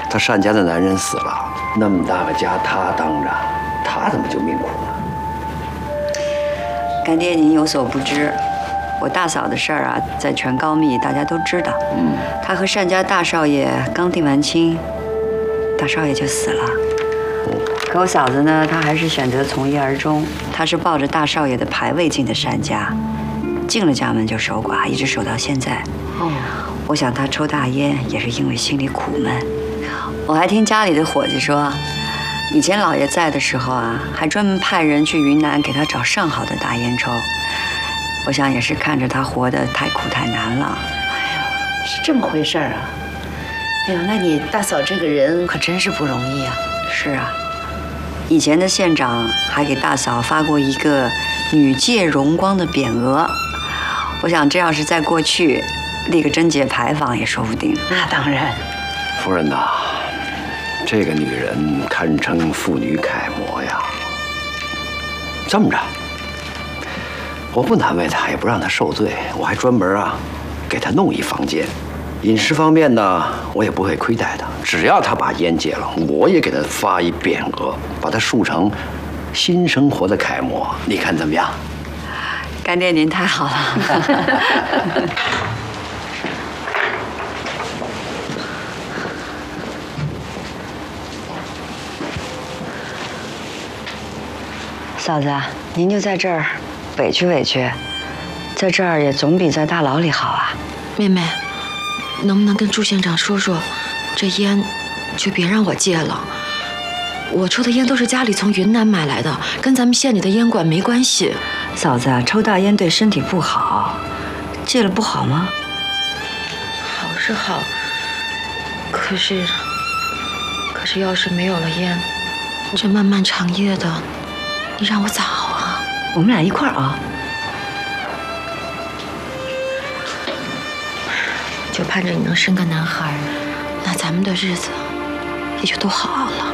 他单家的男人死了，那么大个家他当着，他怎么就命苦呢？ 干爹您有所不知，我大嫂的事儿啊，在全高密大家都知道。他和单家大少爷刚定完亲，大少爷就死了。可我嫂子呢，她还是选择从一而终。她是抱着大少爷的牌位进的单家，进了家门就守寡，一直守到现在。我想她抽大烟也是因为心里苦闷。我还听家里的伙计说，以前老爷在的时候啊，还专门派人去云南给他找上好的大烟抽。我想也是看着他活得太苦太难了。 哎呦，是这么回事儿啊！哎呦，那你大嫂这个人可真是不容易啊。 是啊，以前的县长还给大嫂发过一个女界荣光的匾额。我想这要是在过去立个贞节牌坊也说不定。 那当然。 夫人呐，这个女人堪称妇女楷模呀。这么着，我不难为她，也不让她受罪，我还专门给她弄一房间。饮食方面呢，我也不会亏待她，只要她把烟戒了，我也给她发一匾额，把她树成新生活的楷模。你看怎么样？ 干爹您太好了。嫂子，您就在这儿委屈委屈，在这儿也总比在大牢里好啊。 妹妹，能不能跟朱县长说说，这烟就别让我戒了。我抽的烟都是家里从云南买来的，跟咱们县里的烟馆没关系。 嫂子，抽大烟对身体不好，戒了不好吗？ 好是好，可是要是没有了烟，这漫漫长夜的，你让我咋熬啊？ 我们俩一块儿熬。 就盼着你能生个男孩，那咱们的日子也就都好熬了。